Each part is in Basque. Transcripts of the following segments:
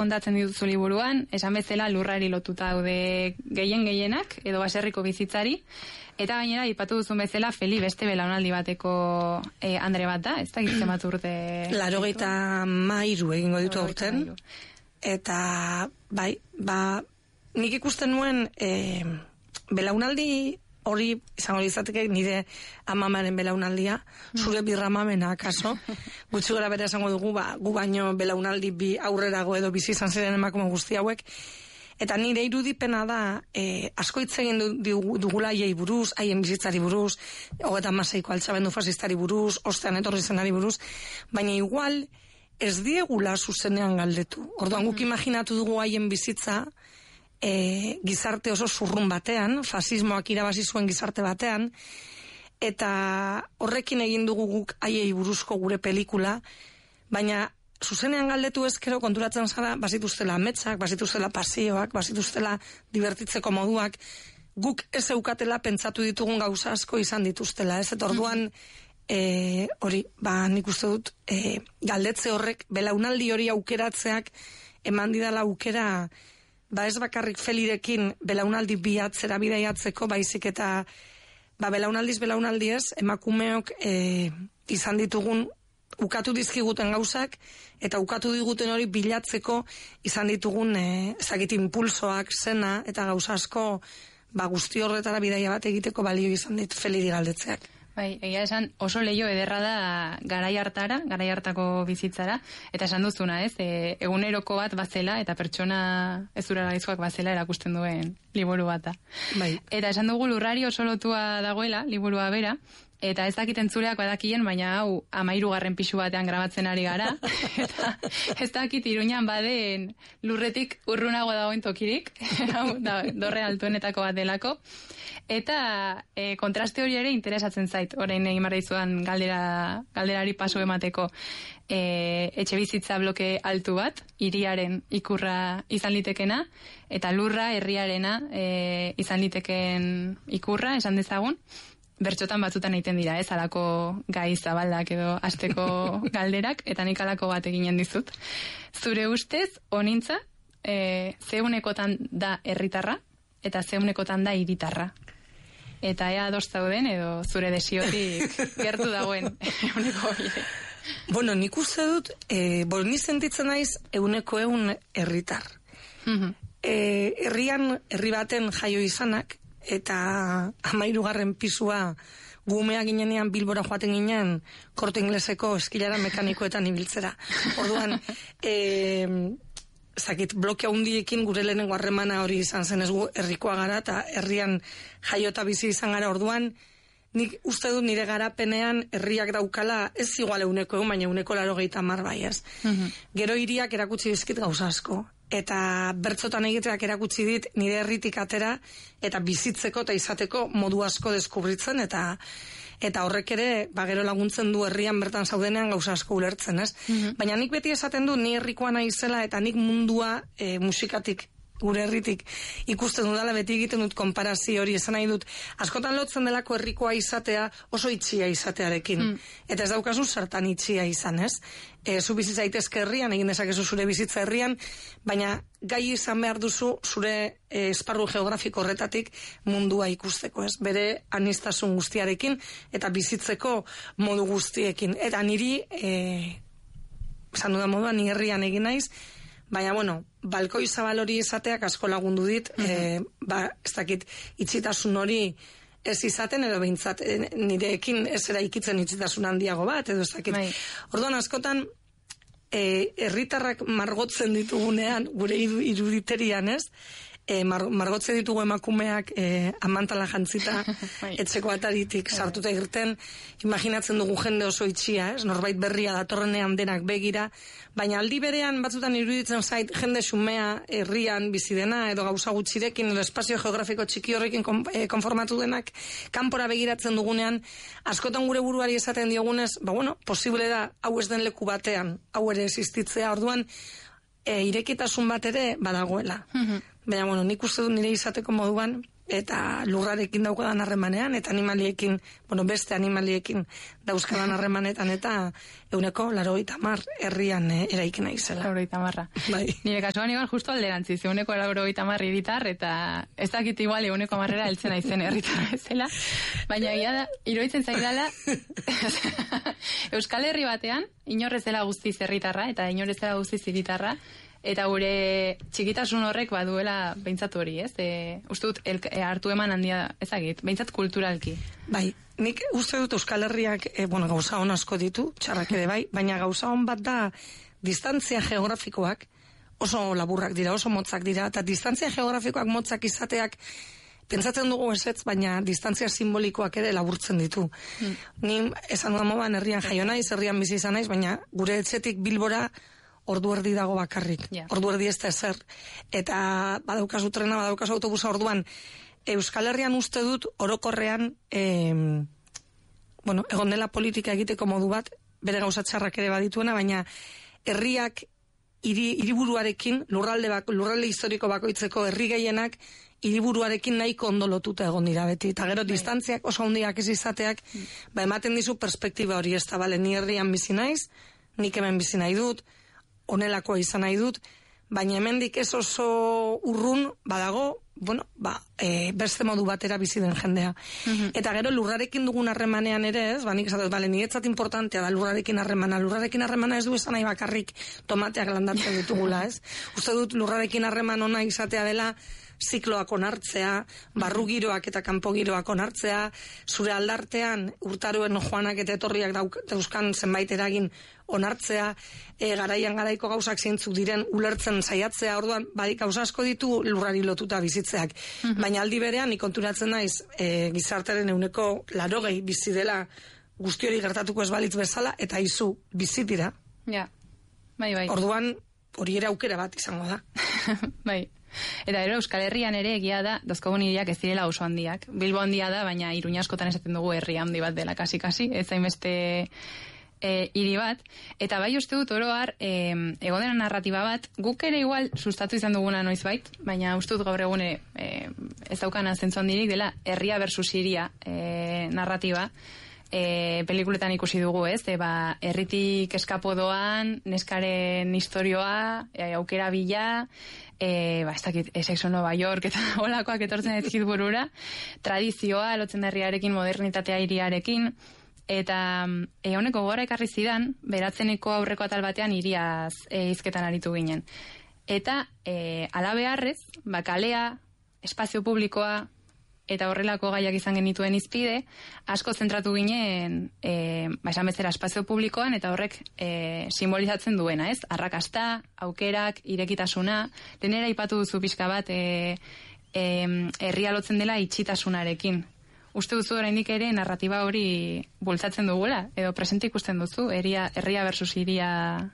kontatzen dituzu liburuan, esan bezala lurrari lotuta daude gehienak, edo baserriko bizitzari, eta gainera, aipatu duzun bezala, Feli beste belaunaldi bateko andre bat da, ez da gitzen bat urte... 83 egingo ditu aurten, eta bai, nik ikusten nuen belaunaldi hori izango izateke nire amamaren belaunaldia, zure birramamena, akaso? Gutxi gara bere esango dugu, gu baino belaunaldi bi aurrerago edo bizi izan ziren emakume guzti hauek. Eta nire irudipena da, asko hitz egin dugula haiei buruz, haien bizitzari buruz, 36ko altxabendu fasistari buruz, ostean etorri zenari buruz, baina igual ez diegula zuzenean galdetu. Orduan guk imaginatu dugu haien bizitza, gizarte oso zurrun batean, fasismoak irabazi zuen gizarte batean, eta horrekin egin dugu guk haiei buruzko gure pelikula, baina zuzenean galdetu ezkero konturatzen zara, bazituztela ametsak, bazituztela pasioak, bazituztela divertitzeko moduak, guk ez eukatela pentsatu ditugun gauza asko izan dituztela, ez? Eta orduan, hori, nik uste dut, galdetze horrek, belaunaldi hori aukeratzeak, eman didala aukera, ez bakarrik Felirekin belaunaldi biatzera bidaiatzeko, baizik eta belaunaldi ez, emakumeok izan ditugun, ukatu dizkiguten gauzak, eta ukatu diguten hori bilatzeko izan ditugun ezagit impulsoak, zena, eta gauza asko guzti horretara bidaia bat egiteko balio izan dit Feliri galdetzeak. Bai, egia esan oso leio ederra da garai hartako bizitzara, eta esan duzuna, ez, eguneroko bat bazela, eta pertsona ez zura gaizkoak bazela erakusten duen liburu bata. Bai. Eta esan dugu lurrari oso lotua dagoela, liburua bera, eta ez dakiten zureak badakien, baina hau 13. pisu batean grabatzen ari gara, eta ez dakit Iruñan baden lurretik urrunago dagoen tokirik, dorre altuenetako bat delako, eta kontraste hori ere interesatzen zait, orain egin barra izudan galderari paso emateko etxe bizitza bloke altu bat, hiriaren ikurra izan litekena, eta lurra herriarena izan liteken ikurra, esan dezagun, bertxotan batzutan egiten dira, ez, alako gai zabaldak edo asteko galderak, eta nik alako bat eginen dizut. Zure ustez, honintza, zeunekotan da herritarra, eta zeunekotan da hiritarra. Eta ea ados zauden, edo zure desiotik gertu dagoen euneko bide. Bueno, nik uste dut, ni sentitzen naiz 100% herritar. Herri baten jaio izanak, eta 13. pisua gumea ginenean Bilbora joaten ginen Korte Ingleseko eskilara mekanikoetan ibiltzera. Orduan, bloke handiekin gure lehenengo harremana hori izan zen, ez gu herrikoa gara eta herrian jaiota bizi izan gara. Orduan, nik uste dut nire garapenean herriak daukala ez igual 100, baina 180 bai, ez. Gero hiriak erakutsi dizkit gauza asko. Eta bertzotan egiteak erakutsi dit nire herritik atera eta bizitzeko eta izateko modu asko deskubritzen eta horrek ere gero laguntzen du herrian bertan zaudenean gauza asko ulertzen, ez? Baina nik beti esaten du ni herrikoa naizela eta nik mundua musikatik gure herritik ikusten dudala, beti egiten dut konparazio hori, esan nahi dut askotan lotzen delako herrikoa izatea oso itxia izatearekin, eta ez daukazu zertan itxia izan, ez? Zu bizitza zaitezke herrian, egin dezakezu zure bizitza herrian, baina gai izan behar duzu zure esparru geografiko horretatik mundua ikusteko, ez? Bere aniztasun guztiarekin eta bizitzeko modu guztiekin. Eta niri, esan dudan moduan, ni herrian egin naiz, baina, bueno, balkoi zabal hori izateak asko lagundu dit, ez dakit, itxitasun hori ez izaten, edo behintzat, nireekin ez eraikitzen itxitasun handiago bat, edo ez dakit. Orduan, askotan, herritarrak margotzen ditugunean, gure iruditerian, ez? Margotze ditugu emakumeak amantala jantzita etxeko ataritik sartuta irten, imaginatzen dugu jende oso itxia, ez? Norbait berria datorrenean denak begira, baina aldi berean batzutan iruditzen zait jende xumea herrian bizi dena edo gauza gutxirekin edo espazio geografiko txiki horrekin konformatu denak kanpora begiratzen dugunean, askotan gure buruari esaten diogunez, posible da hau ez den leku batean, hau ere existitzea, orduan irekitasun bat ere badagoela. Baina, nik uste dut nire izateko moduan, eta lurrarekin daukadan harremanean, eta animaliekin, beste animaliekin dauzkadan harremanetan, eta 90 herrian eraikina izela. 90. Bai. Nire kasuan igual justo alderantziz, 90 hiritar, eta ez dakit igual 90 heltzen aizen herritar bezala, baina egia da, iruditzen zaidala, Euskal Herri batean, inorrez dela guztiz herritarra, eta inorrez dela guztiz hiritarra, eta gure txikitasun horrek baduela behintzatu hori, ez? Uste dut, hartu eman handia ezagit, behintzat kulturalki. Bai, nik uste dut Euskal Herriak, gauza hon asko ditu, txarrak ere bai, baina gauza hon bat da distantzia geografikoak oso laburrak dira, oso motzak dira, eta distantzia geografikoak motzak izateak pentsatzen dugu ezetz, baina distantzia simbolikoak ere laburtzen ditu. Ni esan dudan moban herrian jaio naiz, herrian bizi izan naiz, baina gure etxetik Bilbora ordu erdi dago bakarrik. Yeah. Ordu erdi ez da ezer. Eta badaukazu trena, badaukazu autobusa orduan. Euskal Herrian uste dut orokorrean egon dela politika egiteko modu bat, bere gauza txarrak ere badituena, baina herriak hiriburuarekin, lurralde historiko bakoitzeko herri gehienak hiriburuarekin nahiko ondo lotuta egon dira beti. Eta gero distantziak oso handiak ez izateak, ematen dizu perspektiba hori, ez da, bale, ni herrian bizi naiz, nik hemen bizi nahi dut, honelakoa izan nahi dut, baina hemendik ez oso urrun badago, beste modu batera bizi den jendea. Eta gero lurrarekin dugun harremanean ere, ez, nik esatut, niretzat importantea da lurrarekin harremana ez du esan nahi bakarrik tomateak landatzen ditugula, ez? Uste dut lurrarekin harreman ona izatea dela zikloak onartzea, barrugiroak eta kanpogiroak onartzea, zure aldartean urtaroen joanak eta etorriak dauzkan zenbait eragin onartzea, garaian garaiko gauzak zeintzuk diren ulertzen saiatzea, orduan gauza asko ditu lurrari lotuta bizitzeak. Baina aldi berean, nik konturatzen naiz, gizartearen 80% bizi dela guzti hori gertatuko ez balitz bezala, eta izu bizitira. Ja, bai. Orduan, hori ere aukera bat izango da. Bai. Eta ero Euskal Herrian ere egia da, dazkogun hiriak ez direla oso handiak. Bilbo handia da, baina Iruña askotan esaten dugu herri handi bat dela, kasi, ez zainbeste hiri bat. Eta bai uste dut oroar, egon dena narratiba bat, guk ere igual sustatu izan duguna noizbait, baina uste dut gaur egune ez daukana zentzu handirik dela herria versus hiria narratiba. Pelikuletan ikusi dugu, ez? Herritik eskapo doan, neskaren historioa, aukera bila, ez dakit, Sexo Nova York eta holakoak etortzen ezkit burura, tradizioa, lotzen herriarekin, modernitatea hiriarekin, eta honeko gora ekarri zidan, beratzeneko aurreko atal batean hiriaz hizketan aritu ginen. Eta ala beharrez, kalea, espazio publikoa, eta horrelako gaiak izan genituen izpide, asko zentratu ginen, esan bezala espazio publikoan, eta horrek simbolizatzen duena, ez? Arrakasta, aukerak, irekitasuna, denera ipatu duzu pixka bat, herria lotzen dela itxitasunarekin. Uste duzu oraindik ere narratiba hori bultzatzen dugula, edo presente ikusten duzu, herria versus hiria.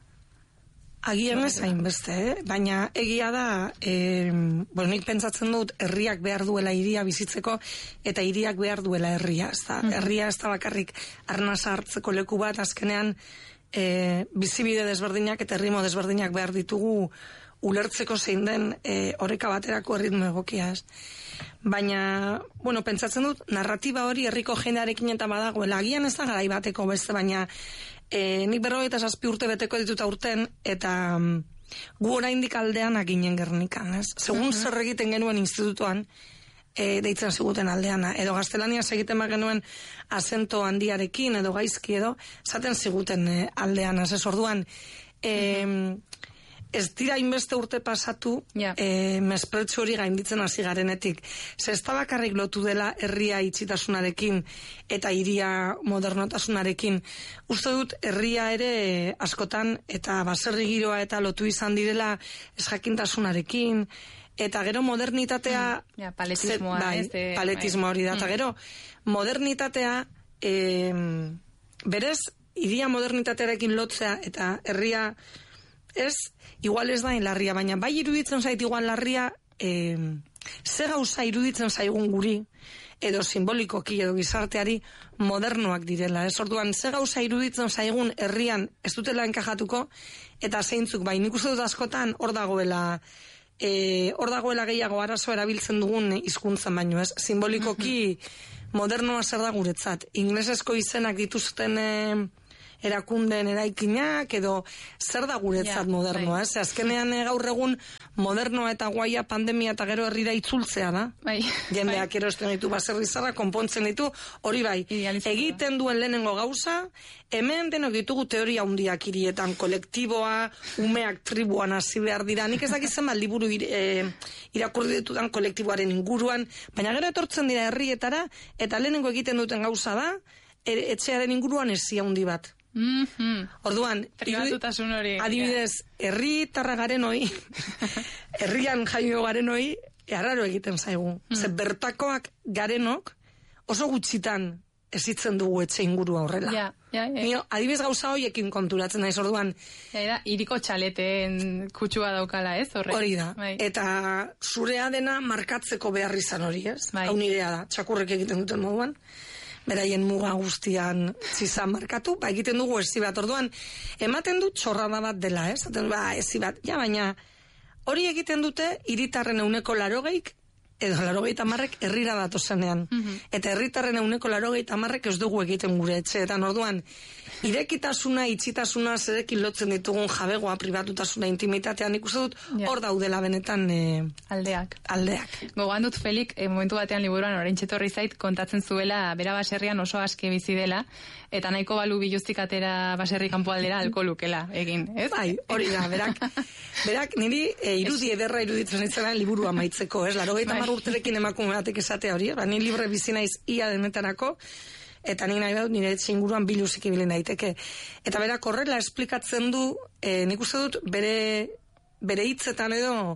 Agian ez hainbeste, baina egia da, nik pentsatzen dut herriak behar duela hiria bizitzeko, eta hiriak behar duela herria. Herria ez da bakarrik arnasa hartzeko leku bat, azkenean bizibide desberdinak eta erritmo desberdinak behar ditugu ulertzeko zein den oreka baterako erritmo egokia. Baina, pentsatzen dut, narratiba hori herriko jendearekin eta badagoela, agian ez da garai bateko beste, baina nik 47 urte beteko dituta urten, eta gu oraindik aldean aginen Gernikan, ez? Segun zer egiten genuen institutuan, deitzen ziguten aldeana, edo gaztelania egiten genuen asento handiarekin, edo gaizki, edo zaten ziguten aldean, ez orduan, ez dira inbeste urte pasatu mespretsu hori gainditzen hasi garenetik. Ze ez da bakarrik lotu dela herria itxitasunarekin eta hiria modernotasunarekin. Uste dut herria ere askotan eta baserri giroa eta lotu izan direla ezjakintasunarekin, eta gero modernitatea paletismoa, paletismo hori da, eta gero modernitatea berez hiria modernitatearekin lotzea eta herria ez, igual ez da larria, baina bai iruditzen zait igual larria, ze gauza iruditzen zaigun guri, edo simbolikoki, edo gizarteari modernoak direla. Ez orduan, ze gauza iruditzen zaigun herrian ez dutela enkajatuko, eta zeintzuk bai, nik uste dut askotan hor dagoela hor dagoela gehiago arazo erabiltzen dugun hizkuntzan baino, ez? Simbolikoki modernoa zer da guretzat. Inglesezko izenak dituzten erakundeen eraikinak, edo zer da guretzat modernoa, ez? Azkenean gaur egun modernoa eta guaia pandemia eta gero herrira itzultzea da. Jendeak erosten ditu baserri zarra, konpontzen ditu, hori bai. Egiten duen lehenengo gauza, hemen denok ditugu teoria handiak hirietan, kolektiboa, umeak tribuan hasi behar dira. Nik ez dakitzen bat liburu irakurri ditudan kolektiboaren inguruan, baina gero etortzen dira herrietara, eta lehenengo egiten duten gauza da, etxearen inguruan hesi handi bat. Orduan, pribatutasun hori. Adibidez, herritarra garen hoi, herrian jaio garen hoi, arraro egiten zaigu. Ze bertakoak garenok oso gutxitan ezitzen dugu etxe ingurua horrela. Adibidez gauza hoiekin konturatzen naiz, orduan. Iriko txaleten kutsua daukala, ez? Hori da. Eta zurea dena markatzeko behar izan hori, ez? Hau nirea da, txakurrek egiten duten moduan. Beraien muga guztian zizan markatu, egiten dugu ezi bat, orduan, ematen dut txorrada bat dela, ez? Ezi bat, baina hori egiten dute hiritarren 180 edo 80 herrira datozenean. Eta herritarren 180 ez dugu egiten gure etxeetan, orduan, irekitasuna, itxitasuna, zerekin lotzen ditugun jabegoa, pribatutasuna, intimitatean, ikusten dut, hor daudela benetan aldeak. Gogoan dut Felik, momentu batean liburuan oraintxe etorri zait, kontatzen zuela bera baserrian oso aske bizi dela, eta nahiko balu biluztik atera baserri kanpo aldera alkolukela egin, ez? Bai, hori da, berak niri irudi ederra iruditzen itzela liburu amaitzeko, ez? 80 urterekin emakume batek esatea hori, ni libre bizi naiz ia denetarako, eta nahi dut nire etxe inguruan biluzik ibili naiteke. Eta berak horrela esplikatzen du, nik uste dut bere hitzetan edo,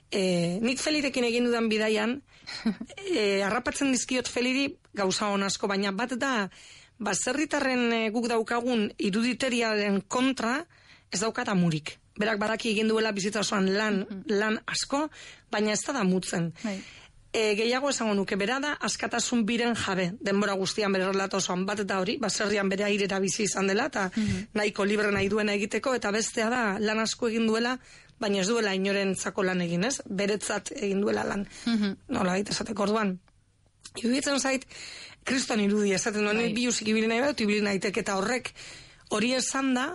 nik Felirekin egin dudan bidaian, harrapatzen dizkiot Feliri gauza hon asko, baina bat da, baserritarren guk daukagun iruditeriaren kontra, ez daukata murik. Berak badaki egin duela bizitza osoan lan asko, baina ez da mutzen. Gehiago esango nuke, bera da askatasun biren jabe, denbora guztian bere relato osoan, bat eta hori, baserrian bere airera bizi izan dela, eta nahiko libre nahi duena egiteko, eta bestea da lan asko egin duela, baina ez duela inorentzako lan egin, ez? Beretzat egin duela lan. Nola baita esateko orduan. Iruditzen zait, kriston irudi esaten duen, biusik ibili nahi bat, ibili nahitek, eta horrek hori esan da,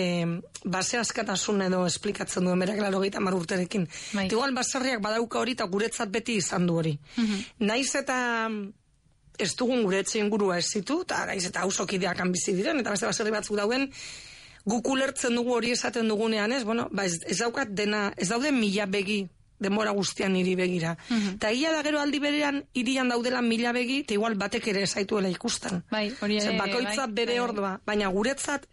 base askatasun edo esplikatzen duen berak 80 urterekin. Igual baserriak badauka hori eta guretzat beti izan du hori. Naiz eta ez dugun gure etxe ingurua ez zitu, eta naiz eta auzokideakan bizi diren, eta beste baserri batzuk dauen, guk ulertzen dugu hori esaten dugunean, ez? Ez daukat dena, ez daude 1000 begi denbora guztian hiri begira. Eta ia da gero aldi berean hirian daudela 1000 begi, eta igual batek ere zaituela ikusten. Bakoitza bere ordua, baina guretzat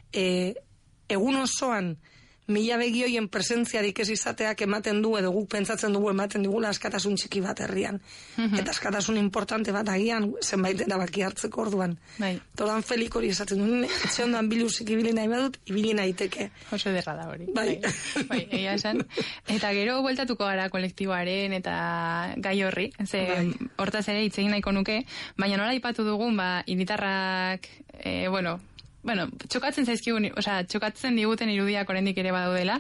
egun osoan 1000 begioien presentziarik ez izateak ematen du, edo guk pentsatzen dugu ematen digula askatasun txiki bat herrian. Eta askatasun importante bat agian zenbait erabaki hartzeko orduan. Tordan Felik hori esaten du, etxe ondoan biluzik ibili nahi badut, ibili naiteke. Oso ederra da hori. Egia esan. Eta gero bueltatuko gara kolektiboaren eta gai horri, hortaz ere hitz egin nahiko nuke, baina nola aipatu dugun, hiritarrak, txokatzen zaizkigun, txokatzen diguten irudiak oraindik ere badaudela.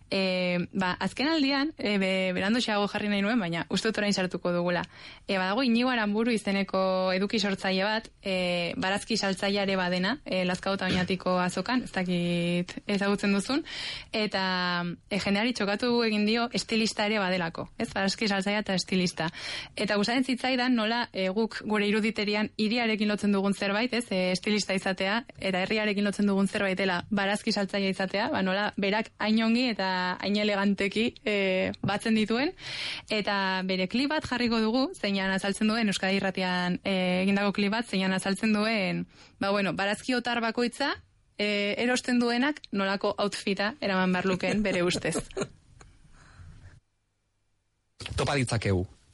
Azken aldian, berandu xago jarri nahi nuen, baina uste dut orain sartuko dugula. Badago Inigo Aranburu izeneko eduki sortzaile bat, barazki saltzaile ere badena, Lazkao eta Oñatiko azokan, ez dakit ezagutzen duzun, eta jendeari txokatu egin dio estilista ere badelako, ez? Barazki saltzailea eta estilista. Eta gustatzen zitzaidan nola guk gure iruditerian hiriarekin lotzen dugun zerbait, ez? Estilista izatea, eta herriarekin lotzen dugun zerbait dela barazki saltzailea izatea, nola berak hain ongi eta hain eleganteki batzen dituen, eta bere klip bat jarriko dugu, zeinan azaltzen duen, Euskadi Irratian egindako klip bat, zeinan azaltzen duen, barazki otar bakoitza erosten duenak nolako outfita eraman behar lukeen bere ustez. Topa ditzakegu.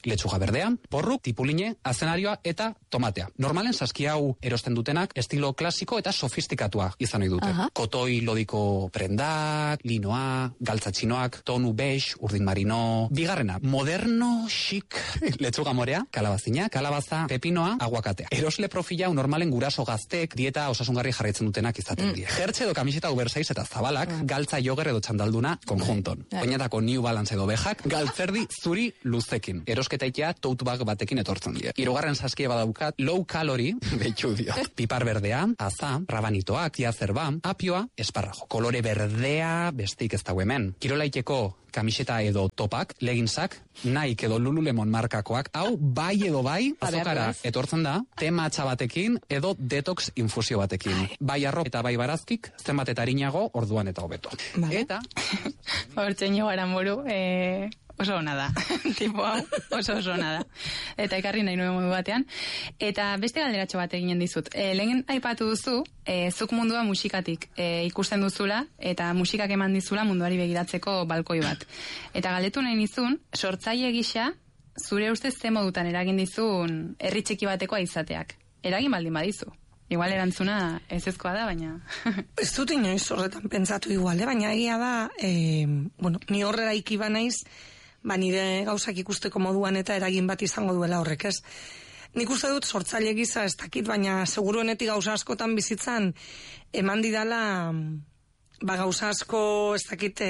letxuga berdea, porru, tipuline, azenarioa eta tomatea. Normalen saski hau erosten dutenak estilo klasiko eta sofistikatua izan ohi dute. Kotoi lodiko prendak, linoa, galtzatxinoak, tonu beige, urdin marino. Bigarrena, moderno, chic, letxuga morea, kalabazina, kalabaza, pepinoa, aguakatea. Erosle profila normalen guraso gaztek dieta osasungarri jarraitzen dutenak izaten die. Jertxe edo kamiseta oversize eta zabalak, galtza jogger edo txandalduna konjunton. Oinetako New Balance edo bejak, galtzerdi zuri luzekin. Erosketaitea tote bag batekin etortzen die. Hirugarren saskia badaukat, low calorie, behitu dio. Pipar berdea, aza, rabanitoak, tiazerba, apioa, esparrajo. Kolore berdea, besteik ez dago hemen. Kirolaiteko kamiseta edo topak, leginsak, Nike edo Lululemon markakoak, hau bai edo bai, azokara etortzen da, te matxa batekin edo detox infusio batekin. Bai arro eta bai barazkik, zenbat eta harinago, orduan eta hobeto. Eta... Hortzeño gara moru, oso ona da, tipo hau, oso ona da. Eta ekarri nahi nuen modu batean. Eta beste galderatxo bat eginen dizut. Lehen aipatu duzu, zuk mundua musikatik ikusten duzula, eta musikak eman dizula munduari begiratzeko balkoi bat. Eta galdetu nahi nizun, sortzaile gisa, zure ustez ze modutan eragin dizun herri txiki batekoa izateak. Eragin baldin badizu. Igual erantzuna ezezkoa da, baina... Ez dut inoiz horretan pentsatu igual, baina egia da, ni horrela ikiba naiz, nire gauzak ikusteko moduan eta eragin bat izango duela horrek, ez? Nik uste dut sortzaile gisa ez dakit, baina seguruenetik gauza askotan bizitzan eman didala gauza asko ez dakit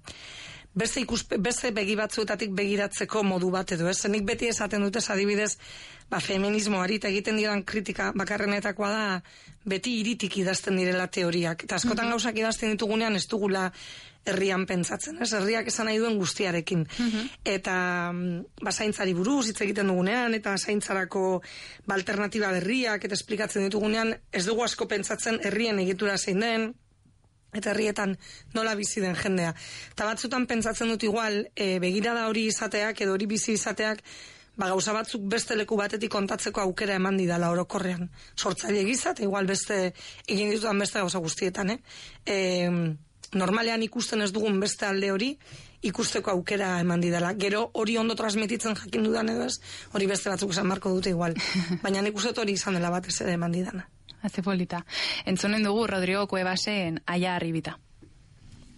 beste begi batzuetatik begiratzeko modu bat edo, ez? Nik beti esaten dut adibidez, feminismoari eta egiten didan kritika bakarrenetakoa da beti iritik idazten direla teoriak. Eta askotan gauzak idazten ditugunean ez dugula herrian pentsatzen, ez? Herriak esan nahi duen guztiarekin. Eta zaintzari buruz hitz egiten dugunean, eta zaintzarako alternatiba berriak eta esplikatzen ditugunean, ez dugu asko pentsatzen herrien egitura zein den, eta herrietan nola bizi den jendea. Eta batzutan pentsatzen dut igual, begirada hori izateak edo hori bizi izateak, gauza batzuk beste leku batetik kontatzeko aukera eman didala orokorrean. Sortzaile gisa, eta igual beste egin ditudan beste gauza guztietan, normalean ikusten ez dugun beste alde hori, ikusteko aukera eman didala. Gero hori ondo transmititzen jakin dudan edo ez, hori beste batzuk esan marko dute igual. Baina nik uste hori izan dela batez ere eman didana. Haze polita. Entzunen dugu Rodrigo Cuevasen Aia Arribita.